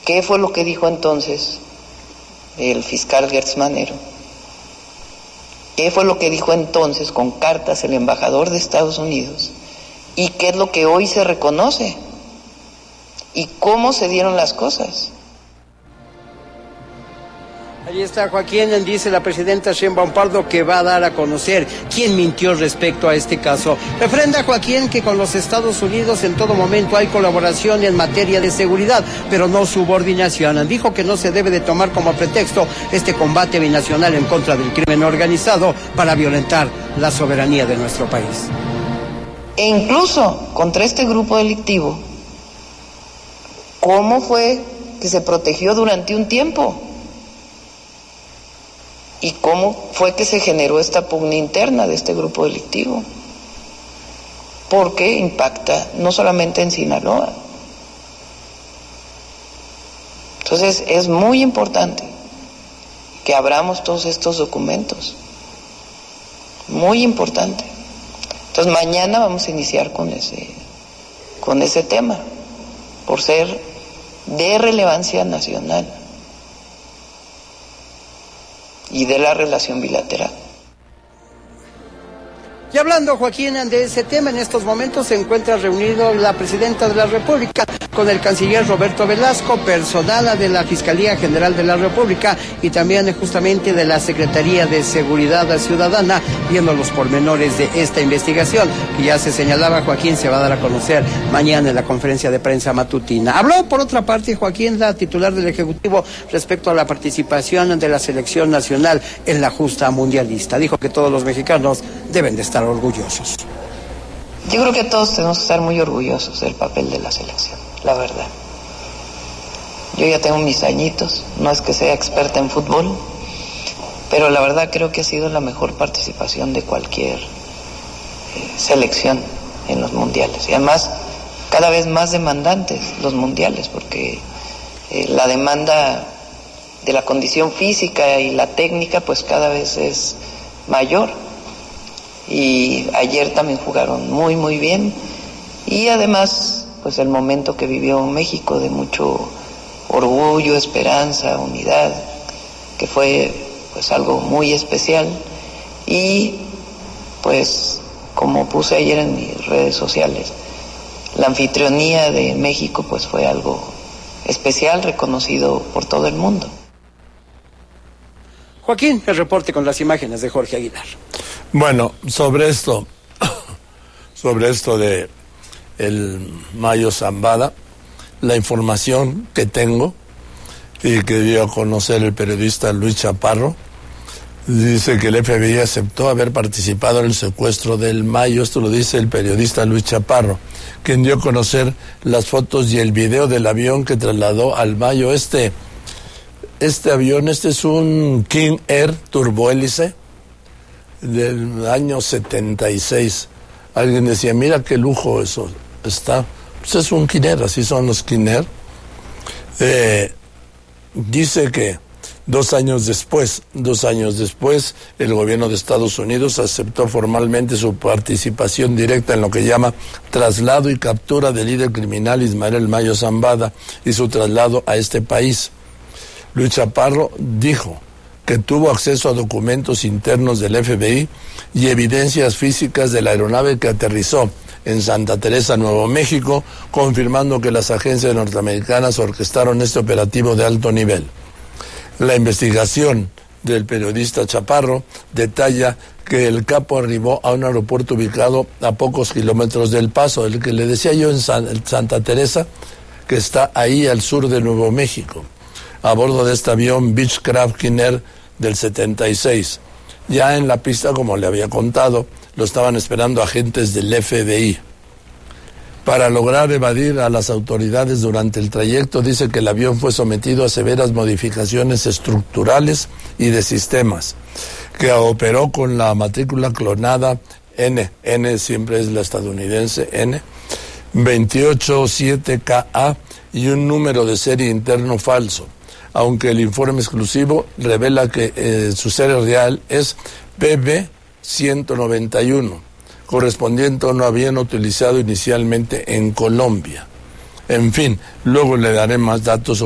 ¿Qué fue lo que dijo entonces el fiscal Gertz Manero? ¿Qué fue lo que dijo entonces con cartas el embajador de Estados Unidos? ¿Y qué es lo que hoy se reconoce? ¿Y cómo se dieron las cosas? Allí está Joaquín, dice la presidenta Sheinbaum Pardo que va a dar a conocer quién mintió respecto a este caso. Refrenda Joaquín que con los Estados Unidos en todo momento hay colaboración en materia de seguridad, pero no subordinación. Dijo que no se debe de tomar como pretexto este combate binacional en contra del crimen organizado para violentar la soberanía de nuestro país. E incluso contra este grupo delictivo, ¿cómo fue que se protegió durante un tiempo? ¿Y cómo fue que se generó esta pugna interna de este grupo delictivo? Porque impacta no solamente en Sinaloa. Entonces es muy importante que abramos todos estos documentos. Muy importante. Entonces mañana vamos a iniciar con ese tema, por ser de relevancia nacional y de la relación bilateral. Y hablando, Joaquín, de ese tema, en estos momentos se encuentra reunido la presidenta de la República con el canciller Roberto Velasco, personal de la Fiscalía General de la República y también justamente de la Secretaría de Seguridad Ciudadana, viendo los pormenores de esta investigación que ya se señalaba, Joaquín, se va a dar a conocer mañana en la conferencia de prensa matutina. Habló, por otra parte, Joaquín, la titular del Ejecutivo, respecto a la participación de la selección nacional en la justa mundialista. Dijo que todos los mexicanos deben de estar orgullosos. Yo creo que todos tenemos que estar muy orgullosos del papel de la selección, la verdad. Yo ya tengo mis añitos, no es que sea experta en fútbol, pero la verdad creo que ha sido la mejor participación de cualquier selección en los mundiales. Y además, cada vez más demandantes los mundiales, porque la demanda de la condición física y la técnica pues cada vez es mayor. Y ayer también jugaron muy muy bien, y además pues el momento que vivió México de mucho orgullo, esperanza, unidad, que fue pues algo muy especial. Y pues como puse ayer en mis redes sociales, la anfitrionía de México pues fue algo especial, reconocido por todo el mundo. Joaquín, el reporte con las imágenes de Jorge Aguilar. Bueno, sobre esto de el Mayo Zambada, la información que tengo y que dio a conocer el periodista Luis Chaparro, dice que el FBI aceptó haber participado en el secuestro del Mayo. Esto lo dice el periodista Luis Chaparro, quien dio a conocer las fotos y el video del avión que trasladó al Mayo. Este avión, es un King Air turbohélice del año 76. Alguien decía, mira qué lujo eso está. Pues es un King Air, así son los King Air. Dice que 2 años después, el gobierno de Estados Unidos aceptó formalmente su participación directa en lo que llama traslado y captura del líder criminal Ismael El Mayo Zambada y su traslado a este país. Luis Chaparro dijo que tuvo acceso a documentos internos del FBI y evidencias físicas de la aeronave que aterrizó en Santa Teresa, Nuevo México, confirmando que las agencias norteamericanas orquestaron este operativo de alto nivel. La investigación del periodista Chaparro detalla que el capo arribó a un aeropuerto ubicado a pocos kilómetros del Paso, el que le decía yo en Santa Teresa, que está ahí al sur de Nuevo México, a bordo de este avión Beechcraft King Air del 76. Ya en la pista, como le había contado, lo estaban esperando agentes del FBI. Para lograr evadir a las autoridades durante el trayecto, dice que el avión fue sometido a severas modificaciones estructurales y de sistemas, que operó con la matrícula clonada N siempre es la estadounidense, N, 287KA y un número de serie interno falso, aunque el informe exclusivo revela que su serie real es PB-191, correspondiente a un avión utilizado inicialmente en Colombia. En fin, luego le daré más datos